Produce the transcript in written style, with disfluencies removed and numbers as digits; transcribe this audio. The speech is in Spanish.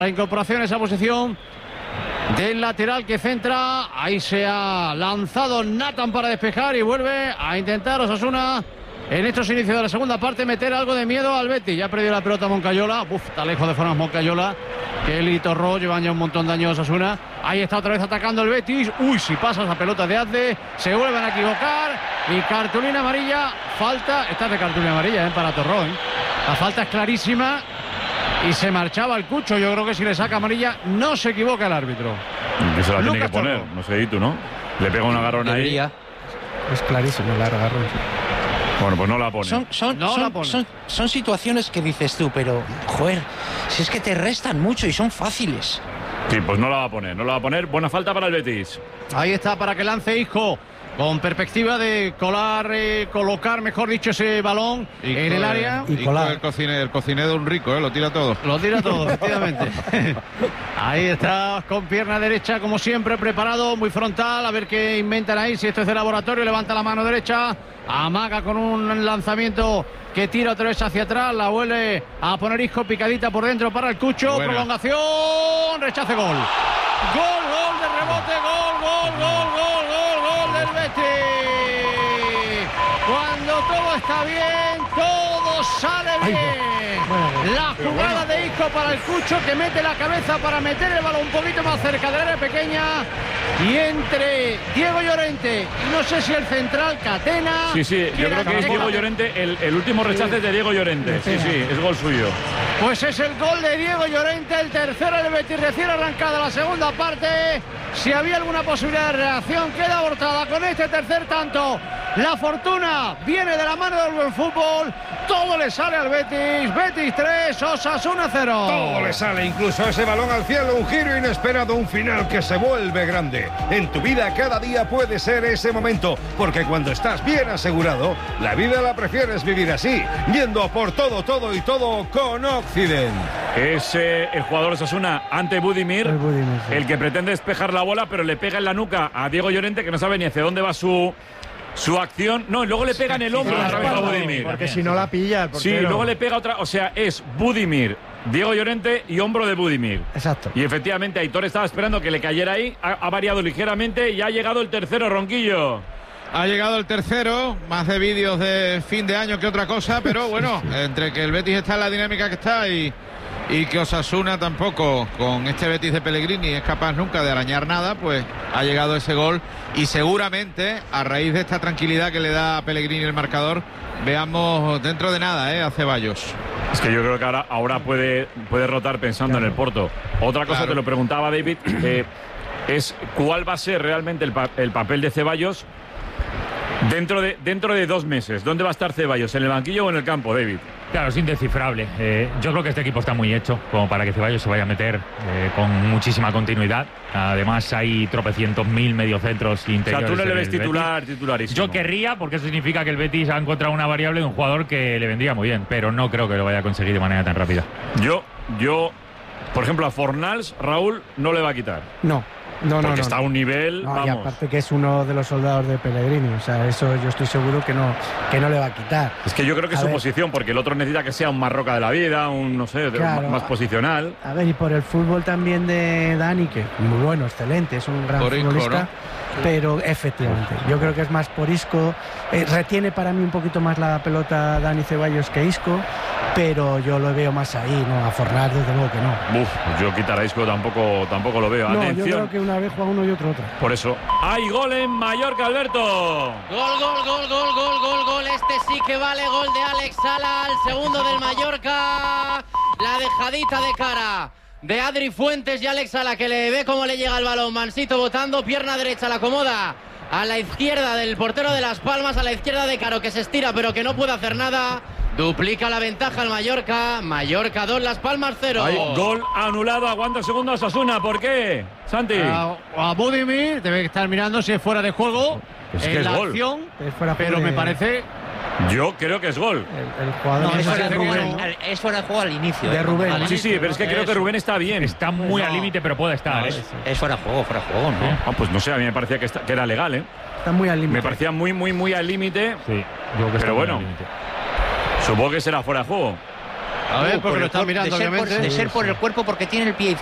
La incorporación a esa posición del lateral que centra. Ahí se ha lanzado Nathan para despejar y vuelve a intentar Osasuna en estos inicios de la segunda parte meter algo de miedo al Betis. Ya ha perdido la pelota Moncayola. Está lejos de formas Moncayola, que él y Torró llevan ya un montón de años a Osasuna. Ahí está otra vez atacando el Betis. Uy, si pasa esa pelota de Azde, se vuelven a equivocar y cartulina amarilla. Falta, esta es de cartulina amarilla para Torró. La falta es clarísima y se marchaba el Cucho. Yo creo que si le saca amarilla no se equivoca el árbitro. Que se la tiene que Lucas poner, Torró. no sé, ¿y tú no? Le pega un agarrón ahí. Es clarísimo el agarrón. Bueno, pues no la pone. Son situaciones que dices tú, pero, joder, si es que te restan mucho y son fáciles. Sí, pues no la va a poner, no la va a poner. Buena falta para el Betis. Ahí está para que lance Isco, con perspectiva de colocar, mejor dicho, ese balón en el área. Y el cocinero de un rico, lo tira todo. Lo tira todo, efectivamente. Ahí está, con pierna derecha, como siempre, preparado, muy frontal, a ver qué inventan ahí. Si esto es de laboratorio, levanta la mano derecha, amaga con un lanzamiento que tira otra vez hacia atrás, la vuelve a poner Isco, picadita por dentro para el Cucho. Buena. Prolongación, rechace, gol. Gol de rebote, gol del Betis. Cuando todo está bien, todo sale bien. La jugada de Isco para el Cucho, que mete la cabeza para meter el balón un poquito más cerca de la área pequeña. Y entre Diego Llorente y no sé si el central Catena. Sí, yo creo que es Diego Llorente, el último rechace es de Diego Llorente. Sí, es gol suyo. Pues es el gol de Diego Llorente, el tercero del Betis, recién arrancada la segunda parte. Si había alguna posibilidad de reacción, queda abortada con este tercer tanto. La fortuna viene de la mano del buen fútbol. Todo le sale al Betis. Betis 3, Osasuna 0. Todo le sale, incluso ese balón al cielo, un giro inesperado, un final que se vuelve grande. En tu vida cada día puede ser ese momento, porque cuando estás bien asegurado, la vida la prefieres vivir así, yendo por todo y todo con Occident. Es el jugador Osasuna ante Budimir, el que pretende despejar la bola, pero le pega en la nuca a Diego Llorente, que no sabe ni hacia dónde va su acción. No, y luego le pega en el hombro otra vez a Budimir. Porque si no la pilla el portero. Sí, luego le pega otra. O sea, es Budimir, Diego Llorente y hombro de Budimir. Exacto. Y efectivamente Aitor estaba esperando que le cayera ahí. Ha variado ligeramente y ha llegado el tercero, Ronquillo. Ha llegado el tercero, más de vídeos de fin de año que otra cosa, pero bueno, entre que el Betis está en la dinámica que está y que Osasuna tampoco, con este Betis de Pellegrini, es capaz nunca de arañar nada, pues ha llegado ese gol y seguramente a raíz de esta tranquilidad que le da a Pellegrini el marcador, veamos dentro de nada a Ceballos. Es que yo creo que ahora puede rotar pensando en el Porto. Otra cosa que lo preguntaba David, es cuál va a ser realmente el papel de Ceballos dentro de 2 meses. ¿Dónde va a estar Ceballos? ¿En el banquillo o en el campo, David? Claro, es indescifrable. Yo creo que este equipo está muy hecho como para que Ceballos se vaya a meter con muchísima continuidad. Además hay tropecientos mil mediocentros interiores. O sea, tú no le ves titularísimo. Yo querría, porque eso significa que el Betis ha encontrado una variable de un jugador que le vendría muy bien, pero no creo que lo vaya a conseguir de manera tan rápida. Yo, por ejemplo, a Fornals, Raúl, no le va a quitar. No, porque está a un nivel, vamos. Y aparte que es uno de los soldados de Pellegrini, o sea, eso yo estoy seguro que no le va a quitar. Es que yo creo que es su posición, porque el otro necesita que sea un Marroca de la vida, un, no sé, claro, más posicional. A ver, y por el fútbol también de Dani, que muy bueno, excelente, es un gran futbolista, ¿no? Pero efectivamente, yo creo que es más por Isco. Retiene para mí un poquito más la pelota Dani Ceballos que Isco, pero yo lo veo más ahí, ¿no? A Fornals desde luego que no. Yo quitar a Isco tampoco lo veo. No, atención. yo creo que una vez juega uno y otro otra. Por eso. ¡Hay gol en Mallorca, Alberto! Gol. Este sí que vale, gol de Alex Sala, el segundo del Mallorca. La dejadita de cara de Adri Fuentes y Alex Sala, que le ve cómo le llega el balón. Mansito botando, pierna derecha, la acomoda a la izquierda del portero de Las Palmas, a la izquierda de Caro, que se estira pero que no puede hacer nada. Duplica la ventaja al Mallorca. Mallorca 2, Las Palmas 0. Hay gol anulado, aguanta segundos Osasuna. ¿Por qué, Santi? A Budimir, debe estar mirando si es fuera de juego. Es que es la gol. Acción, pero me parece... Yo creo que es gol. El jugador no, es fuera de juego al inicio. De Rubén. Sí, pero es que creo que Rubén está bien. Está muy al límite, pero puede estar. Es fuera de juego, ¿no? Pues no sé, a mí me parecía que era legal, ¿eh? Está muy al límite. Me parecía muy al límite. Sí, yo creo que pero bueno, supongo que será fuera de juego. A ver, porque lo están mirando, de ser obviamente. de ser por el cuerpo, porque tiene el pie